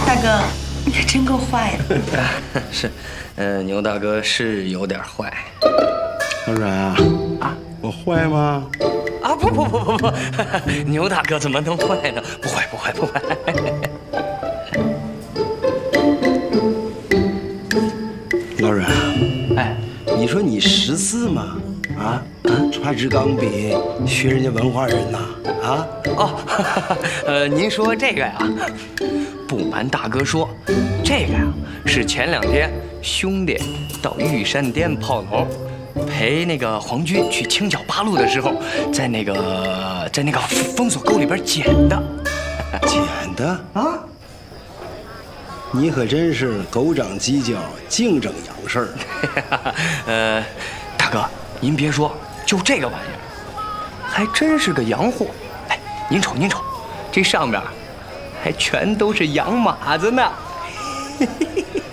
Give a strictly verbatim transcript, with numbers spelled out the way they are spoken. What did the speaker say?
大哥，你可真够坏的。 是，呃，牛大哥是有点坏。 老阮啊，啊，我坏吗？ 啊不不不不不，牛大哥怎么能坏呢？不坏不坏不坏。 老阮啊， 哎， 你说你识字吗？啊啊，抓支钢笔，学人家文化人呐？啊哦，呃，您说这个呀？不瞒大哥说，这个呀是前两天兄弟到玉山巅炮楼，陪那个皇军去清剿八路的时候，在那个在那个封锁沟里边捡的。 捡的啊？你可真是狗长犄角，净整洋事儿。 呃，大哥，您别说，就这个玩意儿，还真是个洋货。哎，您瞅您瞅，这上面还全都是洋码子呢。